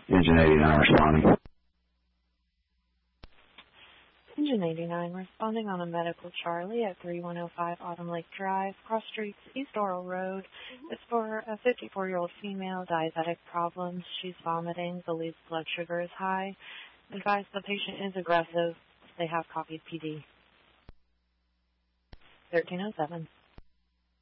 Engine 89 responding. Engine 89 responding on a medical Charlie at 3105 Autumn Lake Drive, Cross Streets, East Oral Road. It's for a 54-year-old female, diabetic problems. She's vomiting. Believes blood sugar is high. Advised the patient is aggressive. They have copied PD. 1307.